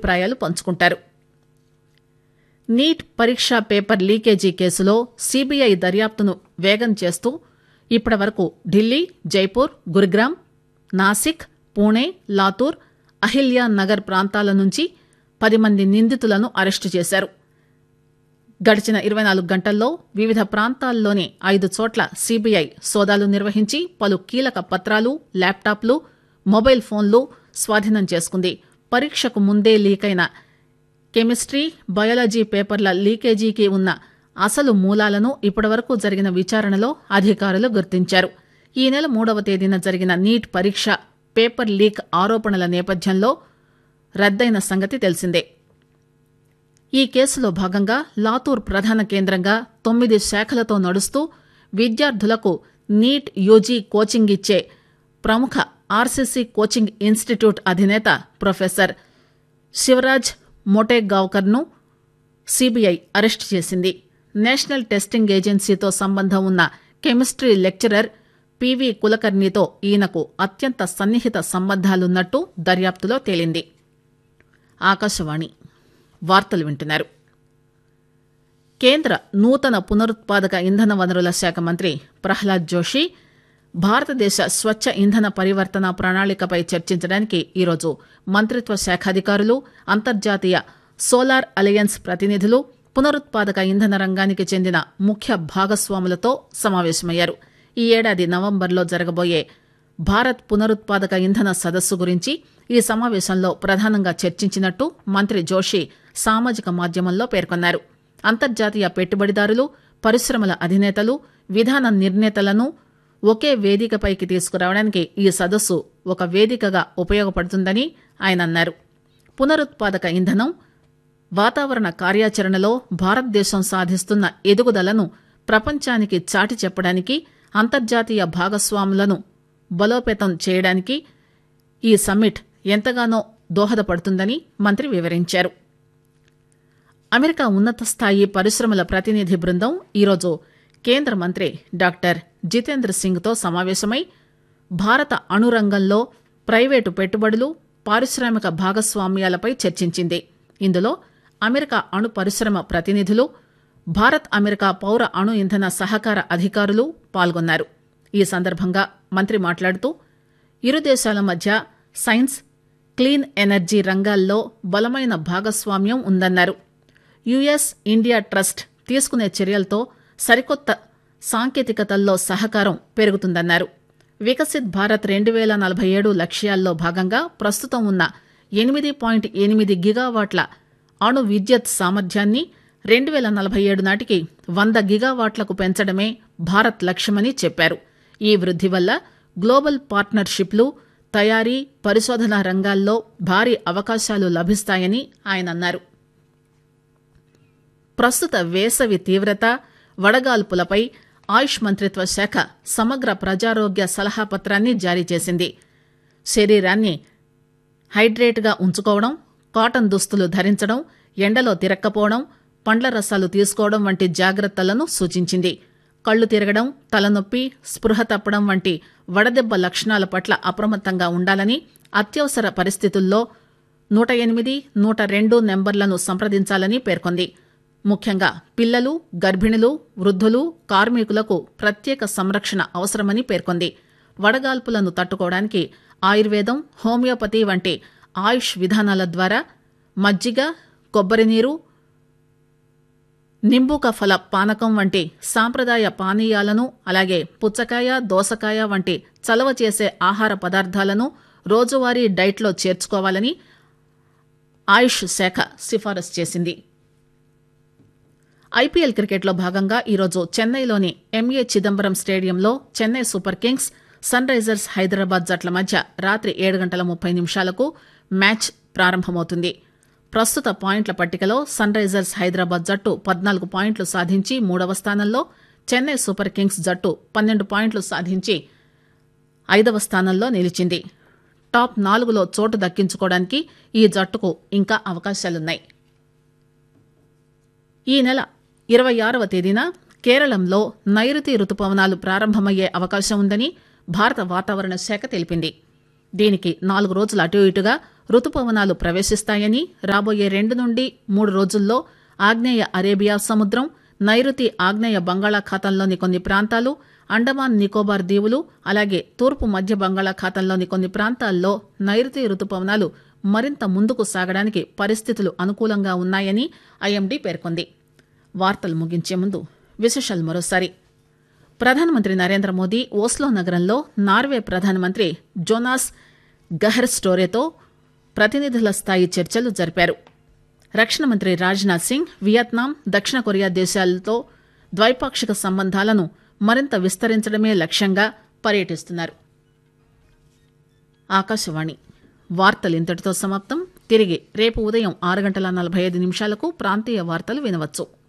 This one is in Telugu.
అభిప్రాయాలు పంచుకుంటారు. నీట్ పరీక్షా పేపర్ లీకేజీ కేసులో సీబీఐ దర్యాప్తును వేగం చేస్తూ ఇప్పటివరకు ఢిల్లీ, జైపూర్, గురుగ్రామ్, నాసిక్, పూణే, లాతూర్, అహిల్యా నగర్ ప్రాంతాల నుంచి 10 మంది నిందితులను అరెస్టు చేశారు. గడిచిన 24 గంటల్లో వివిధ ప్రాంతాల్లోని 5 చోట్ల సీబీఐ సోదాలు నిర్వహించి పలు కీలక పత్రాలు, ల్యాప్టాప్లు, మొబైల్ ఫోన్లు స్వాధీనం చేసుకుంది. పరీక్షకు ముందే లీకైన కెమిస్ట్రీ, బయాలజీ పేపర్ల లీకేజీకి ఉన్న అసలు మూలాలను ఇప్పటివరకు జరిగిన విచారణలో అధికారులు గుర్తించారు. ఈ నెల 3వ తేదీన జరిగిన నీట్ పరీక్ష పేపర్ లీక్ ఆరోపణల నేపథ్యంలో రద్దయిన సంగతి తెలిసిందే. ఈ కేసులో భాగంగా లాతూర్ ప్రధాన కేంద్రంగా 9 శాఖలతో నడుస్తూ విద్యార్థులకు నీట్ యూజీ కోచింగ్ ఇచ్చే ప్రముఖ ఆర్సీసీ కోచింగ్ ఇన్స్టిట్యూట్ అధినేత ప్రొఫెసర్ శివరాజ్ మోటేగావ్కర్ను సీబీఐ అరెస్టు చేసింది. నేషనల్ టెస్టింగ్ ఏజెన్సీతో సంబంధం ఉన్న కెమిస్ట్రీ లెక్చరర్ పివి కులకర్ణితో ఈయనకు అత్యంత సన్నిహిత సంబంధాలున్నట్టు దర్యాప్తులో తేలింది. ఆకాశవాణి వార్తలు వింటున్నారు. కేంద్ర నూతన పునరుత్పాదక ఇంధన వనరుల శాఖ మంత్రి ప్రహ్లాద్ జోషి భారతదేశ స్వచ్ఛ ఇంధన పరివర్తన ప్రణాళికపై చర్చించడానికి ఈరోజు మంత్రిత్వ శాఖ అధికారులు, అంతర్జాతీయ సోలార్ అలయన్స్ ప్రతినిధులు, పునరుత్పాదక ఇంధన రంగానికి చెందిన ముఖ్య భాగస్వాములతో సమావేశమయ్యారు. ఈ ఏడాది నవంబర్లో జరగబోయే భారత్ పునరుత్పాదక ఇంధన సదస్సు గురించి ఈ సమావేశంలో ప్రధానంగా చర్చించినట్టు మంత్రి జోషి సామాజిక మాధ్యమంలో పేర్కొన్నారు. అంతర్జాతీయ పెట్టుబడిదారులు, పరిశ్రమల అధినేతలు, విధాన నిర్ణేతలను ఒకే వేదికపైకి తీసుకురావడానికి ఈ సదస్సు ఒక వేదికగా ఉపయోగపడుతుందని ఆయన అన్నారు. పునరుత్పాదక ఇంధనం, వాతావరణ కార్యాచరణలో భారతదేశం సాధిస్తున్న ఎదుగుదలను ప్రపంచానికి చాటి చెప్పడానికి, అంతర్జాతీయ భాగస్వాములను బలోపేతం చేయడానికి ఈ సమ్మిట్ ఎంతగానో దోహదపడుతుందని మంత్రి వివరించారు. అమెరికా ఉన్నత స్థాయి పరిశ్రమల ప్రతినిధి బృందం ఈరోజు కేంద్ర మంత్రి డాక్టర్ జితేంద్ర సింగ్తో సమావేశమై భారత అణురంగంలో ప్రైవేటు పెట్టుబడులు, పారిశ్రామిక భాగస్వామ్యాలపై చర్చించింది. ఇందులో అమెరికా అణు పరిశ్రమ ప్రతినిధులు, భారత్ అమెరికా పౌర అణు ఇంధన సహకార అధికారులు పాల్గొన్నారు. ఈ సందర్భంగా మంత్రి మాట్లాడుతూ ఇరు దేశాల మధ్య సైన్స్, క్లీన్ ఎనర్జీ రంగాల్లో బలమైన భాగస్వామ్యం ఉందన్నారు. యుఎస్ ఇండియా ట్రస్ట్ తీసుకునే చర్యలతో సరికొత్త సాంకేతికతల్లో సహకారం పెరుగుతుందన్నారు. వికసిత్ భారత్ 2047 లక్ష్యాల్లో భాగంగా ప్రస్తుతం ఉన్న 8.8 గిగావాట్ల అణు విద్యుత్ సామర్థ్యాన్ని 2047 నాటికి 100 గిగావాట్లకు పెంచడమే భారత్ లక్ష్యమని చెప్పారు. ఈ వృద్ధి వల్ల గ్లోబల్ పార్ట్నర్షిప్లు, తయారీ, పరిశోధన రంగాల్లో భారీ అవకాశాలు లభిస్తాయని ఆయన అన్నారు. ప్రస్తుత వేసవి తీవ్రత, వడగాల్పులపై ఆయుష్ మంత్రిత్వ శాఖ సమగ్ర ప్రజారోగ్య సలహా పత్రాన్ని జారీ చేసింది. శరీరాన్ని హైడ్రేట్గా ఉంచుకోవడం, కాటన్ దుస్తులు ధరించడం, ఎండలో తిరక్కపోవడం, పండ్ల రసాలు తీసుకోవడం వంటి జాగ్రత్తలను సూచించింది. కళ్లు తిరగడం, తలనొప్పి, స్పృహ తప్పడం వంటి వడదెబ్బ లక్షణాల పట్ల అప్రమత్తంగా ఉండాలని, అత్యవసర పరిస్థితుల్లో 108, 102 నెంబర్లను సంప్రదించాలని పేర్కొంది. ముఖ్యంగా పిల్లలు, గర్భిణులు, వృద్ధులు, కార్మికులకు ప్రత్యేక సంరక్షణ అవసరమని పేర్కొంది. వడగాల్పులను తట్టుకోవడానికి ఆయుర్వేదం, హోమియోపతి వంటి ఆయుష్ విధానాల ద్వారా మజ్జిగ, కొబ్బరి నీరు, నింబూక ఫల పానకం వంటి సాంప్రదాయ పానీయాలను, అలాగే పుచ్చకాయ, దోసకాయ వంటి చలవ చేసే ఆహార పదార్థాలను రోజువారీ డైట్లో చేర్చుకోవాలని ఆయుష్ శాఖ సిఫారసు చేసింది. ఐపీఎల్ క్రికెట్లో భాగంగా ఈరోజు చెన్నైలోని ఎంఏ చిదంబరం స్టేడియంలో Chennai super Kings, sun Risers Hyderabad జట్ల మధ్య రాత్రి 7:30 మ్యాచ్ ప్రారంభమవుతుంది. ప్రస్తుత పాయింట్ల పట్టికలో సన్ రైజర్స్ హైదరాబాద్ జట్టు 14 పాయింట్లు సాధించి 3వ స్థానంలో, చెన్నై సూపర్ కింగ్స్ జట్టు 12 పాయింట్లు సాధించి 5వ స్థానంలో నిలిచింది. టాప్ 4లో చోటు దక్కించుకోవడానికి ఈ జట్టుకు ఇంకా అవకాశాలున్నాయి. ఈ నెల 26వ తేదీన కేరళంలో నైరుతి రుతుపవనాలు ప్రారంభమయ్యే అవకాశం ఉందని భారత వాతావరణ శాఖ తెలిపింది. దీనికి 4 రోజులు అటు ఇటుగా రుతుపవనాలు ప్రవేశిస్తాయని రాబోయే 2 నుండి 3 రోజుల్లో ఆగ్నేయ అరేబియా సముద్రం, నైరుతి ఆగ్నేయ బంగాళాఖాతంలోని కొన్ని ప్రాంతాలు, అండమాన్ నికోబార్ దీవులు, అలాగే తూర్పు మధ్య బంగాళాఖాతంలోని కొన్ని ప్రాంతాల్లో నైరుతి రుతుపవనాలు మరింత ముందుకు సాగడానికి పరిస్థితులు అనుకూలంగా ఉన్నాయని ఐఎండీ పేర్కొంది. వార్తలు ముగించే ముందు విశేషాలు మరోసారి. ప్రధానమంత్రి నరేంద్ర మోదీ ఓస్లో నగరంలో నార్వే ప్రధానమంత్రి జోనాస్ గహెర్ స్టోరేతో ప్రతినిధుల స్థాయి చర్చలు జరిపారు. రక్షణ మంత్రి రాజ్నాథ్ సింగ్ వియత్నాం, దక్షిణ కొరియా దేశాలతో ద్వైపాక్షిక సంబంధాలను మరింత విస్తరించడమే లక్ష్యంగా పర్యటిస్తున్నారు. ఆకాశవాణి వార్తలు ఇంతటితో సమాప్తం. తిరిగి రేపు ఉదయం 6:45 ప్రాంతీయ వార్తలు వినవచ్చు.